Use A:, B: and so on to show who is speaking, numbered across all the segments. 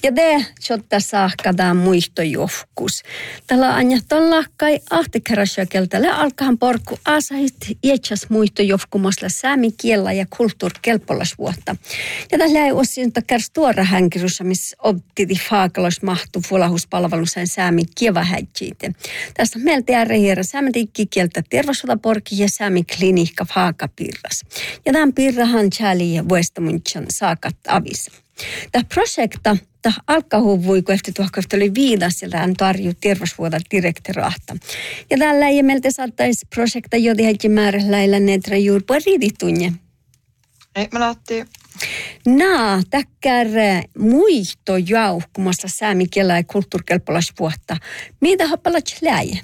A: Ja det jotta saakadaan muistojuhkus. Tällä anja tuolla kai ahtikerasjökeltälle alkahan porkku asahit ietsas muistojuhkumasla säämi kiellä ja kulttuurikelpolasvuotta. Ja tällä ei osin kärs tuora hänkirussa, missä optiti faakalos mahtu fulahuspalvelusen säämi kievahäjtsiite. Tässä on meiltä järjeherä säämi kieltä terveyssuotaporki ja säämi klinikka faakapirras. Ja tämän pirrahan tjäli ja vuestamuntjan saakat avissa. Tämä projekta alkahuvui, kun efter oli viidas, ja hän tarjui terveysvuoda direktoraata. Ja tällä ei meiltä saattaisi projekta, jota heti määrällä netra juuri riiditunne.
B: Ei, mä lähtiin.
A: Täkkär muisto jauhkumassa säämikielä ja kulttuurikelpolasvuotta. Mitä happalat läjä?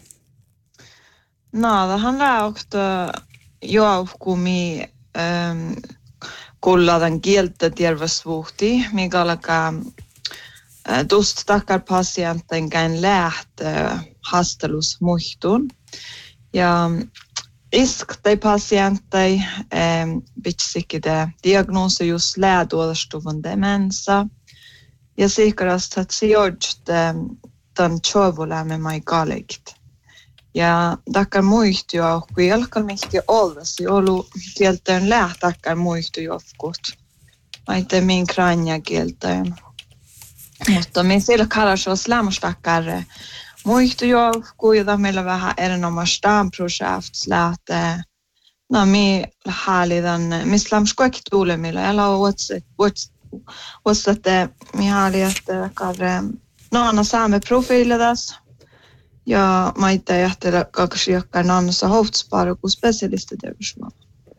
B: Tähän läokta jauhkumi kulladan kieltä terveysvuotti, mikä alkaa tuosta takkar patienten käyn lähtö hastelus muistun. Ja isktai patientai bitsikide diagnoosi just läätuodastuvan demensa. Ja sikärästä sijoittaa tämän tjovulämme mai kalikt. Ja takkar muistujaa, kun jalkal mihti ollasi, ollut kieltäen lähtakkar muistujofkut. Maite min kranja kieltäen. Mutta me siellä kallas lämmästakkar muistujofku, jota meillä vähän erinomaistaan projekts lähtee. Me haalidan, missä lämmäskoikki tuulemilla, ja että me haaliat karre naana saamme profiilidas. Ja maita jähtellä kaksi jakkaa naannassa hoftsparo kuin spesialistiterveyshuolto.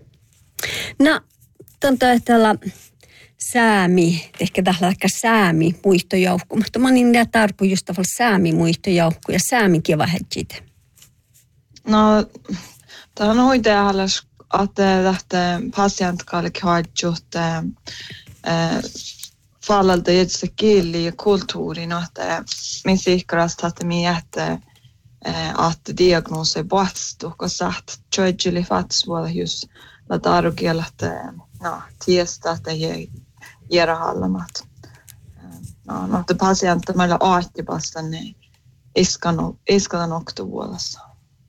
A: Tällä säämi, ehkä tällä säämi muistojoukko, mutta mä niin tarpu just tavallaan säämi muistojoukko ja säämi kievahäjtsiite.
B: Tämä on hoitajahallas, että lähtee patientkalle kvartjut fallalta jätse kieli ja kulttuurin, että min sikrast att mi jätte att diagnoser boatstu, kun saat tjöjjeli fatsvuoda just lata arvokielä, että tiesta, että jära hallamat. Että patientta meillä aattipasta, niin iskadan oktovuodessa.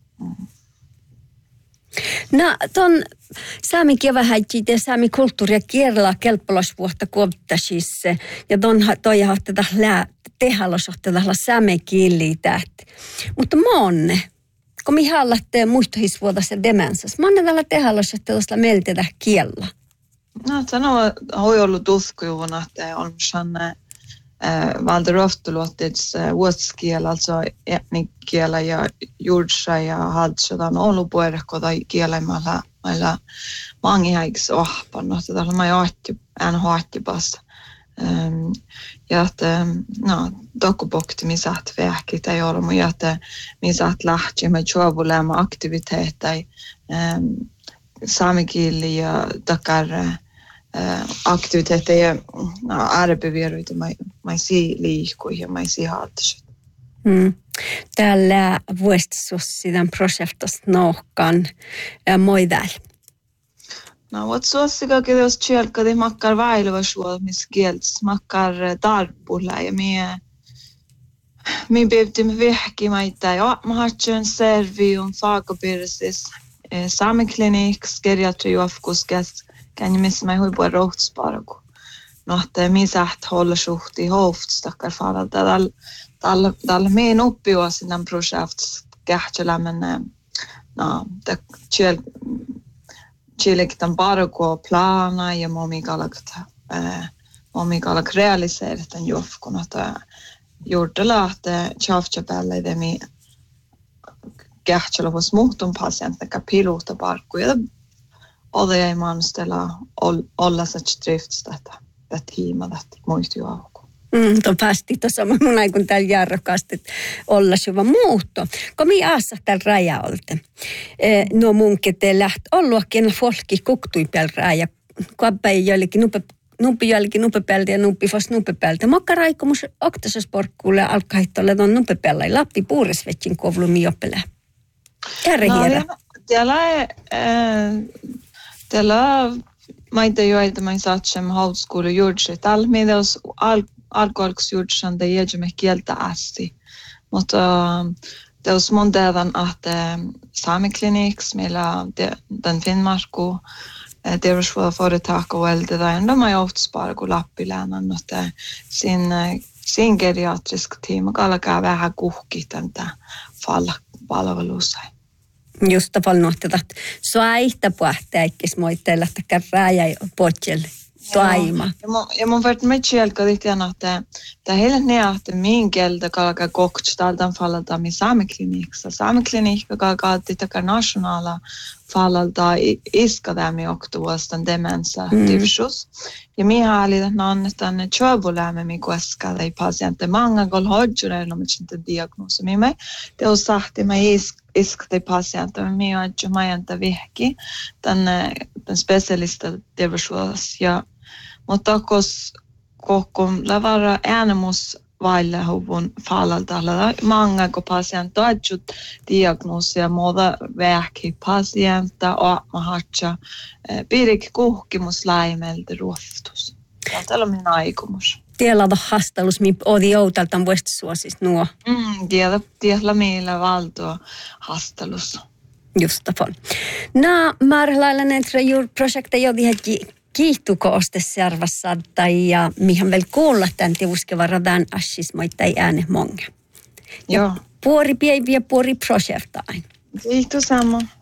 A: Ton saami kievahäjtsiit ja saami kulttuuri ja kielä kelppolasvuotta kuoptasisse ja toi hahtada tehallosohtada saame kieli tähti. Mutta monne, kun mi hallatte muistohisvuodas ja demensas, monne tällä tehallosohtada meiltä kiellä.
B: Tämä on ollut uskojuvana, että on sellainen valtaroftuluottets vuotsikielä, alltså etnikkielä ja juursa ja haltsodan ollut puerkoda kielemällä meillä mangihaiksi ohpanut, että tällä mä haattipassa. Ja että dokubokti mi saat vähkit ei ole, mutta että mi saat lähti med tjovulämä aktiviteettei saamikieli ja takar aktiviteetteja arpivieruita mai si liikkui ja mai si haatasut.
A: Tällä vuostasussidän projektasta nohkan moidal.
B: Vad suossika kiitos tjälkadi makkar vailuvasuolmis kielts makkar tarpulla ja mi bevtim vehki maita ja mahatsen servium faakapirsis saameklinik geriatriofkuskas kan missä mä hui puhua rohtsparaku. Että mi saat hålla suhti hoftstakkar falla. Tällä meidän oppivuosin tämän projekts kähtselämmen Chilektan paraku plana ja momikalak realiserat den jofkon että juurtella että chavchapelle idemi kähtsellä vos muhtun patienten kapiluutta parku ja det är man ställa olla such drifts detta tiima detta muistuauko.
A: Tuon päästi tuossa mun aikun täällä jarrokasti olla syvä muutto. Kun mi aassa täällä rajaolta. No munkin te läht olluakin folki kuktui päällä raja. Kuoppäin joillekin numpi joillekin nupepäältä ja numpi fos nupepäältä. Mokka raikomus oktasosporkkuulle alkaittolle ton nupepäältä. Lappi puurisvetsin kovlumi joppelä. Järjehiera.
B: Tällä maita joita mä saatsen hautskoulu juursi. Tällä meillä alkoholiksi juurtsan det ger ju mig kieltä asti. Mutta det är mån dedan att Sameklinik meillä den Finnmarku det är så företag och äldre där de har ju ofta sparat gå Lappilänan och sin geriatrisk team och alkaa vähän kuhkitanta palvelussa.
A: Just palnoitteet, että soaihta puhtääkkis moitteilla, että kärrää ja potjelle toima.
B: Ja mun verran me tjälkä lite att det hela ner att min gelda kalka kokstaldan fallalta mi Samekliniksa. Sameklinikka kalka titta nationala fallalta iskadämi oktuastan demensa divsus. Ja mi hali annetaan ne tjöbulämme mi kueskada i patienter. Många gånger hodjur är de inte diagnoser med mig. Det är sagt mig iskade patienter med mig att jag inte vihki den specialista divsus ja mutta kun lavara äänemus vaille huvun fallalta många ko patienter ajut diagnoosia muuta vähki patienta och mahatcha pirik kuhkimus laimelta ruoftus. Tällä on minun aikomus.
A: Tiedä hastalus mi odi joutaltan vuostisuosis nuo.
B: Tiedä meillä valtoa hastalus.
A: Just tapon. Na marlainen trejur projekte jodi heti kiihtukoosteservassa tai ja mihän vielä kuulla tämän tiuskeva radan assis moittai ääne monga.
B: Joo.
A: Puori päiviä puori projektain.
B: Kiitos sama.